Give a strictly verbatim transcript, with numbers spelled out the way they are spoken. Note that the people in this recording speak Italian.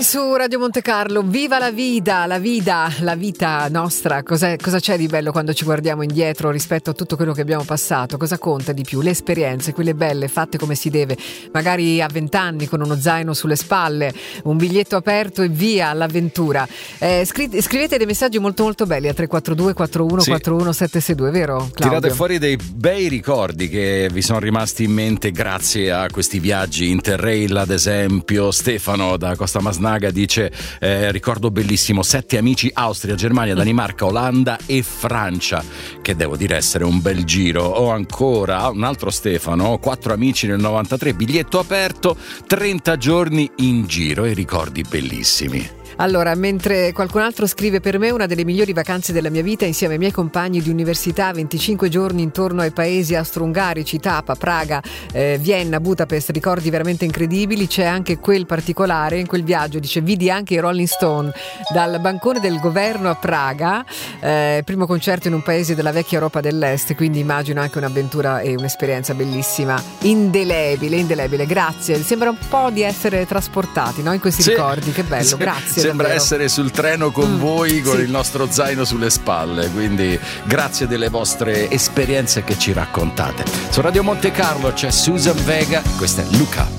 su Radio Monte Carlo, viva la vita, la vita, la vita nostra. Cos'è, cosa c'è di bello quando ci guardiamo indietro rispetto a tutto quello che abbiamo passato? Cosa conta di più? Le esperienze, quelle belle, fatte come si deve, magari a vent'anni con uno zaino sulle spalle, un biglietto aperto e via all'avventura. Eh, scri- scrivete dei messaggi molto molto belli a tre quattro due quattro uno quattro uno sette sei due, vero Claudio? Tirate fuori dei bei ricordi che vi sono rimasti in mente grazie a questi viaggi Interrail, ad esempio. Stefano da Costa Masnaga dice eh, ricordo bellissimo, sette amici, Austria, Germania, Danimarca, Olanda e Francia, che devo dire essere un bel giro. O ancora un altro Stefano, quattro amici nel novantatré, biglietto aperto, trenta giorni in giro e ricordi bellissimi. Allora, mentre qualcun altro scrive: per me una delle migliori vacanze della mia vita insieme ai miei compagni di università, venticinque giorni intorno ai paesi austro-ungarici, Tapa, Praga, eh, Vienna, Budapest, ricordi veramente incredibili. C'è anche quel particolare in quel viaggio, dice, vidi anche i Rolling Stone dal bancone del governo a Praga, eh, primo concerto in un paese della vecchia Europa dell'Est, quindi immagino anche un'avventura e un'esperienza bellissima, indelebile, indelebile. Grazie, sembra un po' di essere trasportati, no? In questi sì, ricordi, che bello, sì, grazie. Sembra davvero. essere sul treno con mm, voi, con sì. il nostro zaino sulle spalle, quindi grazie delle vostre esperienze che ci raccontate. Su Radio Monte Carlo c'è Susan Vega, questa è Luca.